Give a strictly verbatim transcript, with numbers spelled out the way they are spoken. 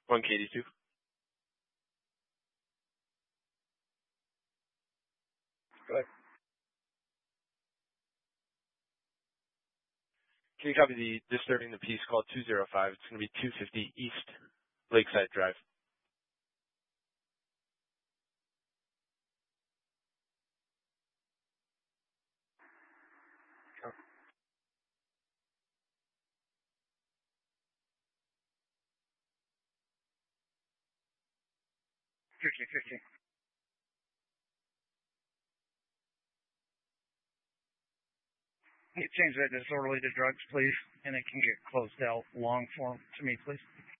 one K D two. Go ahead. Can you copy the disturbing the peace call two zero five? It's going to be two fifty East Lakeside Drive. fifty fifty. You change that disorderly to drugs, please, and it can get closed out long form to me, please.